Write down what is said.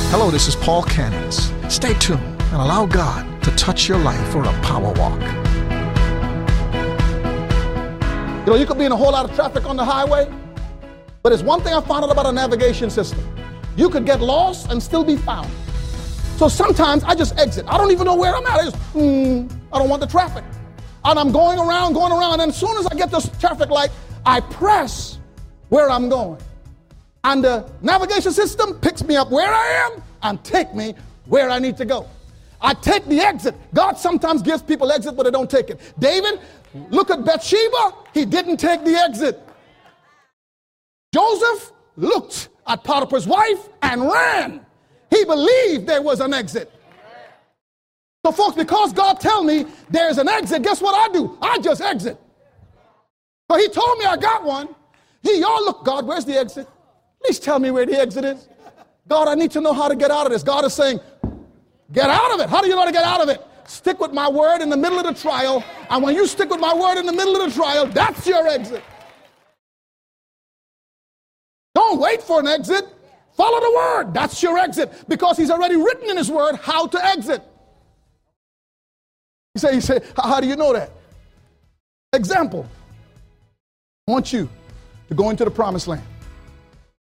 Hello, this is Paul Cannons. Stay tuned and allow God to touch your life for a power walk. You know, you could be in a whole lot of traffic on the highway, but there's one thing I found out about a navigation system. You could get lost and still be found. So sometimes I just exit. I don't even know where I'm at. I just, I don't want the traffic. And I'm going around, and as soon as I get this traffic light, I press where I'm going. And the navigation system picks me up where I am and take me where I need to go. I take the exit. God sometimes gives people exit, but they don't take it. David, look at Bathsheba. He didn't take the exit. Joseph looked at Potiphar's wife and ran. He believed there was an exit. So folks, because God tells me there's an exit, guess what I do? I just exit. So he told me I got one. Y'all look, God, where's the exit? Please tell me where the exit is. God, I need to know how to get out of this. God is saying, get out of it. How do you know how to get out of it? Stick with my word in the middle of the trial. And when you stick with my word in the middle of the trial, that's your exit. Don't wait for an exit. Follow the word. That's your exit. Because he's already written in his word how to exit. You say, how do you know that? Example. I want you to go into the promised land.